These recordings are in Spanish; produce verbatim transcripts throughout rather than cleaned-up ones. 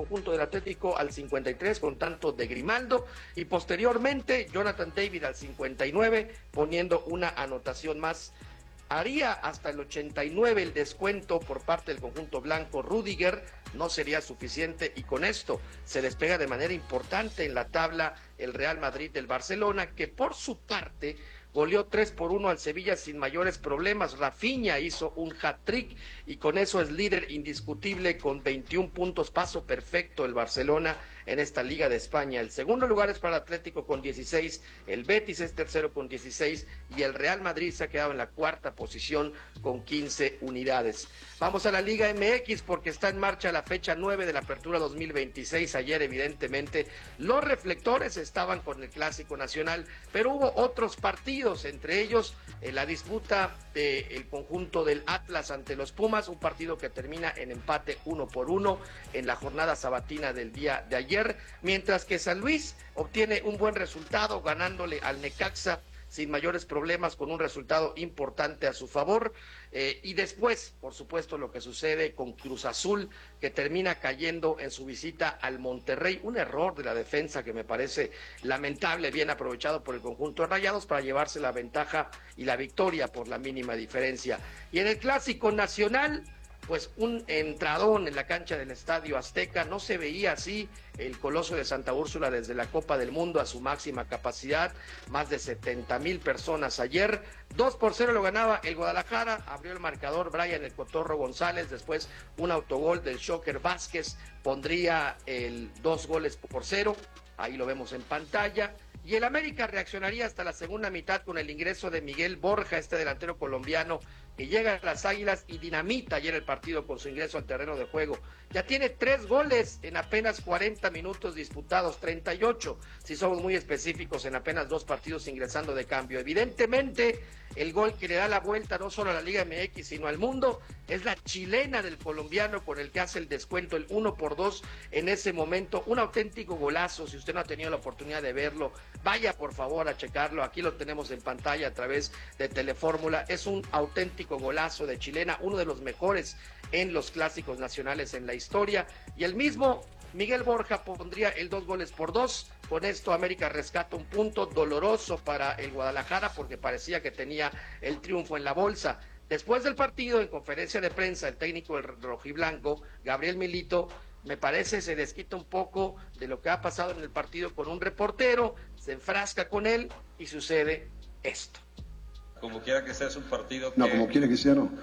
conjunto del Atlético al cincuenta y tres con tanto de Grimaldo y posteriormente Jonathan David al cincuenta y nueve poniendo una anotación más. Haría hasta el ochenta y nueve el descuento por parte del conjunto blanco. Rüdiger no sería suficiente y con esto se despega de manera importante en la tabla el Real Madrid del Barcelona, que por su parte goleó tres por uno al Sevilla sin mayores problemas. Rafinha hizo un hat-trick y con eso es líder indiscutible con veintiún puntos, paso perfecto el Barcelona en esta Liga de España. El segundo lugar es para el Atlético con dieciséis, el Betis es tercero con dieciséis y el Real Madrid se ha quedado en la cuarta posición con quince unidades. Vamos a la Liga M X porque está en marcha la fecha nueve de la Apertura dos mil veintiséis. Ayer evidentemente los reflectores estaban con el Clásico Nacional, pero hubo otros partidos, entre ellos eh, la disputa del conjunto del Atlas ante los Pumas, un partido que termina en empate uno por uno en la jornada sabatina del día de ayer, mientras que San Luis obtiene un buen resultado ganándole al Necaxa sin mayores problemas, con un resultado importante a su favor, eh, y después, por supuesto, lo que sucede con Cruz Azul, que termina cayendo en su visita al Monterrey, un error de la defensa que me parece lamentable, bien aprovechado por el conjunto de Rayados para llevarse la ventaja y la victoria por la mínima diferencia. Y en el Clásico Nacional, pues un entradón en la cancha del Estadio Azteca, no se veía así el Coloso de Santa Úrsula desde la Copa del Mundo a su máxima capacidad, más de setenta mil personas ayer, dos por cero lo ganaba el Guadalajara, abrió el marcador Brian el Cotorro González, después un autogol del Shocker Vázquez pondría el dos goles por cero, ahí lo vemos en pantalla. Y el América reaccionaría hasta la segunda mitad con el ingreso de Miguel Borja, este delantero colombiano que llega a las Águilas y dinamita ayer el partido con su ingreso al terreno de juego. Ya tiene tres goles en apenas cuarenta minutos disputados, treinta y ocho, si somos muy específicos, en apenas dos partidos ingresando de cambio. Evidentemente, el gol que le da la vuelta no solo a la Liga M X, sino al mundo, es la chilena del colombiano con el que hace el descuento, el uno por dos en ese momento. Un auténtico golazo, si usted no ha tenido la oportunidad de verlo, vaya por favor a checarlo, aquí lo tenemos en pantalla a través de Telefórmula, es un auténtico golazo de chilena, uno de los mejores en los clásicos nacionales en la historia, y el mismo Miguel Borja pondría el dos goles por dos, con esto América rescata un punto doloroso para el Guadalajara porque parecía que tenía el triunfo en la bolsa. Después del partido, en conferencia de prensa, el técnico del rojiblanco, Gabriel Milito, me parece se desquita un poco de lo que ha pasado en el partido con un reportero, se enfrasca con él y sucede esto. Como quiera que sea, es un partido que... No, como quiera que sea, no.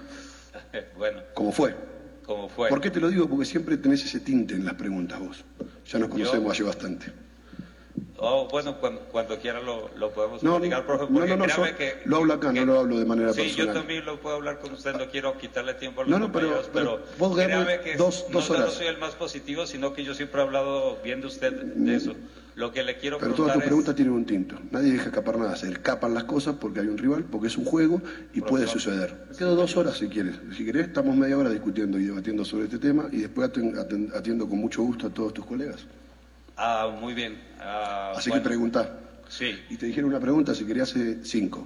Bueno. Como fue. Como fue. ¿Por qué te lo digo? Porque siempre tenés ese tinte en las preguntas vos. Ya nos conocemos Yo... hace bastante. Oh, bueno, cuando, cuando quiera lo, lo podemos no, platicar, profe, porque no, no, no, so, que, lo hablo acá, que, no lo hablo de manera sí, personal. Sí, yo también lo puedo hablar con usted, no quiero quitarle tiempo a los no, no, compañeros, pero, pero, pero vos créame que dos, no dos horas. solo soy el más positivo, sino que yo siempre he hablado bien de usted de eso. Lo que le quiero pero preguntar todas tus es... preguntas tienen un tinto. Nadie deja escapar nada, se escapan las cosas porque hay un rival, porque es un juego y pero puede no. suceder. Quedo dos horas si quieres. Si querés, estamos media hora discutiendo y debatiendo sobre este tema y después atiendo con mucho gusto a todos tus colegas. Ah, muy bien. Ah, Así bueno. que preguntá. Sí. Y te dijeron una pregunta, si querías hacer cinco.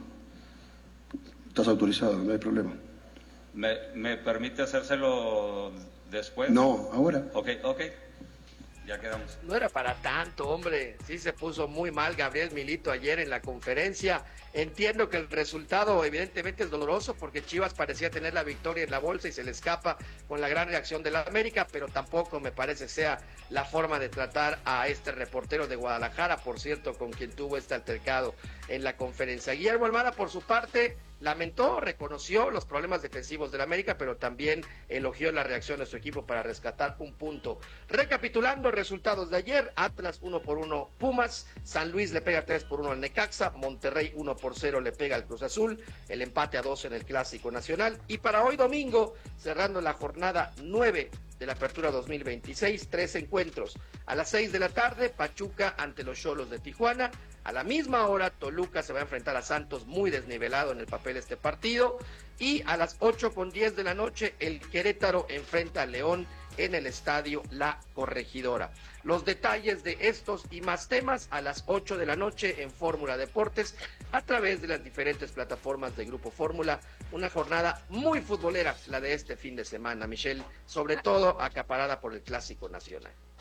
Estás autorizado, no hay problema. ¿Me, me permite hacérselo después? No, ahora. Ok, ok. Ya quedamos. No era para tanto, hombre. Sí se puso muy mal Gabriel Milito ayer en la conferencia. Entiendo que el resultado evidentemente es doloroso porque Chivas parecía tener la victoria en la bolsa y se le escapa con la gran reacción de la América, pero tampoco me parece sea la forma de tratar a este reportero de Guadalajara, por cierto, con quien tuvo este altercado en la conferencia. Guillermo Almada, por su parte, lamentó, reconoció los problemas defensivos del América, pero también elogió la reacción de su equipo para rescatar un punto. Recapitulando resultados de ayer: Atlas uno por uno Pumas, San Luis le pega tres por uno al Necaxa, Monterrey uno por cero le pega al Cruz Azul, el empate a dos en el Clásico Nacional. Y para hoy domingo, cerrando la jornada nueve de la Apertura dos mil veintiséis, tres encuentros. A las seis de la tarde, Pachuca ante los Xolos de Tijuana. A la misma hora, Toluca se va a enfrentar a Santos, muy desnivelado en el papel este partido. Y a las ocho con diez de la noche, el Querétaro enfrenta a León en el estadio La Corregidora. Los detalles de estos y más temas a las ocho de la noche en Fórmula Deportes, a través de las diferentes plataformas de Grupo Fórmula. Una jornada muy futbolera, la de este fin de semana, Michelle, sobre todo acaparada por el Clásico Nacional.